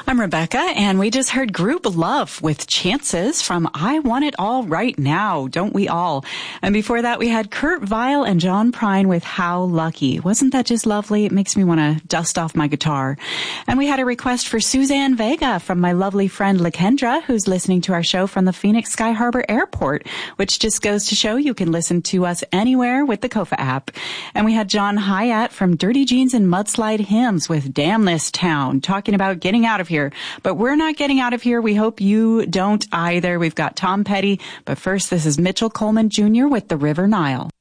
I'm Rebecca, and we just heard Group Love with Chances from I Want It All Right Now, Don't We All? And before that, we had Kurt Vile and John Prine with How Lucky. Wasn't that just lovely? It makes me want to dust off my guitar. And we had a request for Suzanne Vega from my lovely friend Lakendra, who's listening to our show from the Phoenix Sky Harbor Airport, which just goes to show you can listen to us anywhere with the Kofa app. And we had John Hyatt from Dirty Jeans and Mudslide Hymns with Damn This Town, talking about getting out of here. But we're not getting out of here. We hope you don't either. We've got Tom Petty. But first, this is Mitchell Coleman Jr. with The River Nile.